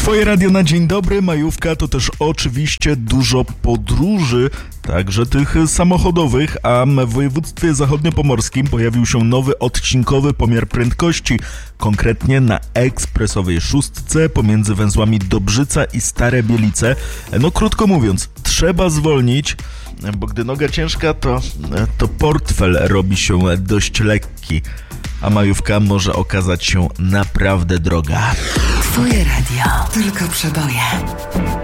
Twoje radio na dzień dobry, majówka to też oczywiście dużo podróży, także tych samochodowych, a w województwie zachodniopomorskim pojawił się nowy odcinkowy pomiar prędkości, konkretnie na ekspresowej szóstce pomiędzy węzłami Dobrzyca i Stare Bielice. No krótko mówiąc, trzeba zwolnić, bo gdy noga ciężka, to portfel robi się dość lekki, a majówka może okazać się naprawdę droga. Twoje radio, tylko przeboje.